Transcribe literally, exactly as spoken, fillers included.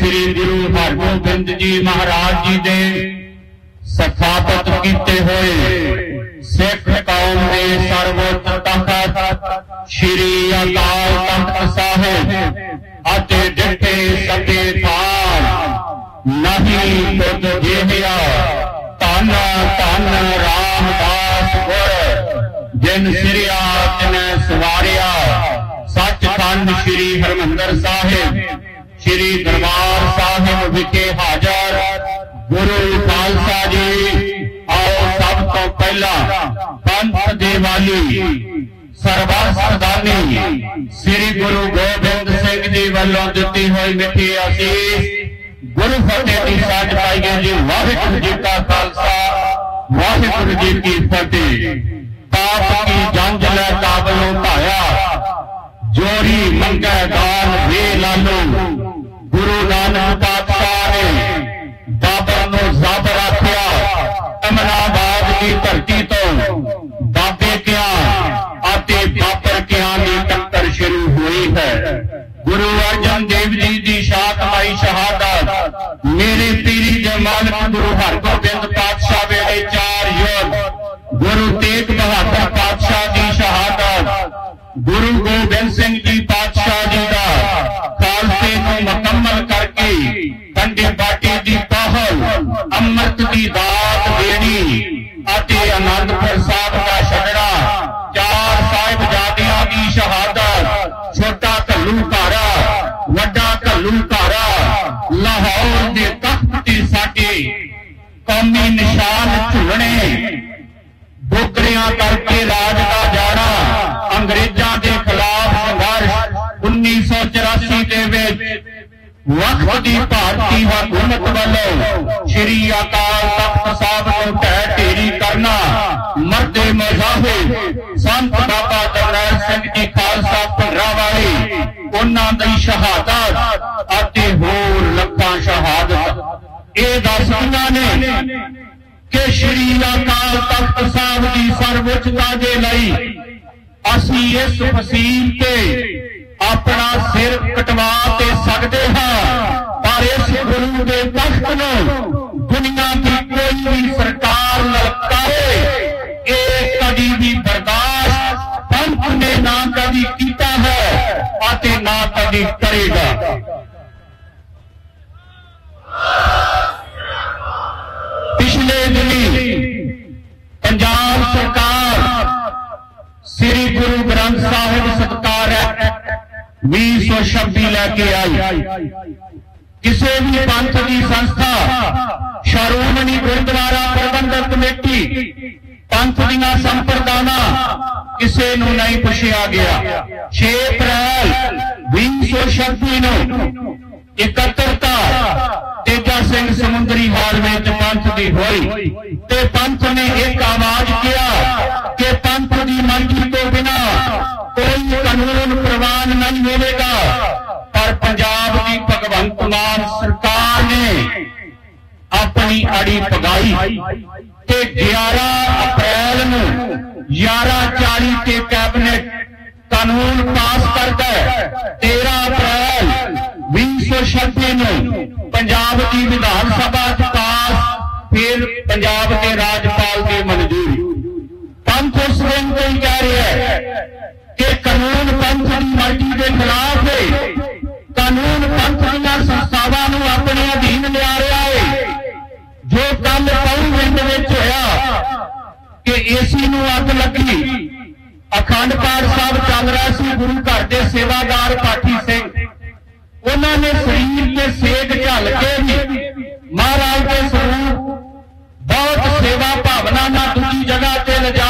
श्री गुरु हरगोबिंद जी महाराज जी दे स्थापित किए हुए सिख कौम के सर्वोच्च तख्त श्री अकाल तख्त साहिब अते डिठे सके थान नहीं खुद जिहिया धन धन रामदास गुर जिन सिरिया तिन सवारिया सचखंड श्री हरमंदर साहिब श्री दरबार साहिब विखे हाजर गुरु खालसा जी। आओ सब तो पहला पंथ दे वाली सर्वसरदानी श्री गुरु गोबिंद सिंह जी वालों दिती हुई मिठी आसीस गुरु फतेह की साझ पाई गई जी। वाहिगुरू जी का खालसा वाहिगुरू जी की फतेह। पाप की जंज लै काबलों पाया जोरी मंगै दान वे लालो गुरु नानक पातशाह ने बाबर को जब रखा अमनाबाद की धरती तो बाबे क्या आते बाबर क्या की टक्कर शुरू हुई है। गुरु अर्जन देव जी की शातमाई शहादत मेरे पीरी के मालिक गुरु हरगोबिंद पातशाह वेले चार युग गुरु तेग बहादुर पातशाह की शहादत गुरु गोबिंद सिंह जी पातशाह जी का खालसे को मुकम्मल करके कंडे बाटी की पहल अमृत की दात देनी अते आनंदपुर साहब का छड़ना चार साहिबजादियों की शहादत छोटा घल्लू कारा वड्डा घल्लू कारा लाहौर के तख्त ते साडे कौमी निशान झुलने डोगरियां करके राज का जाना अंग्रेजों के खिलाफ संघर्ष उन्नीस सौ चौरासी के वक्त की भारतीय हुकूमत वालों श्री अकाल तख्त साहब को ढह ढेरी करना मर्दे मुजाहिद संत बाबा जरनैल सिंह जी खालसा भंडारावाले उन्होंने शहादत अते होर लखां शहादत ये दसदियां ने कि श्री अकाल तख्त साहब की सर्वोच्चता के लिए असी इस फसील ते अपना सिर कटवा ते सकते हाँ पर इस गुरु के तख्त को दुनिया की कोई भी सरकार ललकारे ये कभी भी बर्दाश्त पंथ ने ना कभी किया है आते ना कभी करेगा। पिछले दिनी पंजाब सरकार श्री गुरु ग्रंथ साहिब सत्कार भी सौ छब्बी लैके आई। किसी भी पंथ की संस्था श्रोमणी गुरुद्वारा प्रबंधक कमेटी पंथ दियां संप्रदाना किसी नूं नहीं पुछया गया। छे अप्रैल भी सौ छब्बी नूं इकत्रता तेजा सिंह समुद्री हाल में पंथ की हुई ते पंथ ने एक आवाज किया कि पंथ की मंजूरी तो बिना कोई कानून प्रवान नहीं मिलेगा। पर पंजाब की भगवंत मान सरकार ने अपनी अड़ी पगाई ते ग्यारह अप्रैल नूं ग्यारह चाली के कैबिनेट कानून पास करता है। तेरह अप्रैल भी सौ छब्बी नूं पंजाब की विधान सभा पास फिर पंजाब के राज्यपाल की मंजूरी। पंथ उस दिन को ही कह रहे हैं कि कानून पंथ की मर्जी के खिलाफ है। कानून पंथ दी संस्थावां नूं अपने अधीन लिया रहा है। जो कल पाउविंड विच होया कि एसी नूं अग लगी अखंड पाठ साहब चल रहा सी गुरु घर के सेवादार पाठी सिंह उन्होंने शरीर के सेक झल के भी महाराज के स्वरूप बहुत सेवा भावना ना दूसरी जगह से लिजा